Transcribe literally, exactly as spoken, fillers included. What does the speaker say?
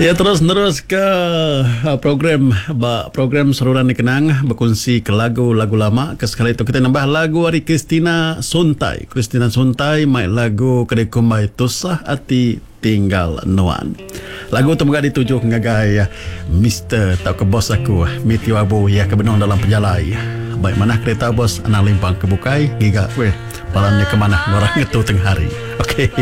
Ya, terus terus ke uh, program ba, program Saluran Dikenang berkongsi ke lagu-lagu lama. Ke sekali itu kita nambah lagu dari Christina Suntai. Christina Suntai main lagu Kedai Kumbai Tusah Ati Tinggal Nuan. Lagu itu juga dituju ke gaya Mister tau ke bos aku Miti Wabu ya kebenong dalam penjalai. Baik mana kereta bos anak limpang kebukai giga weh palamnya kemana orang itu tengah hari. Okey.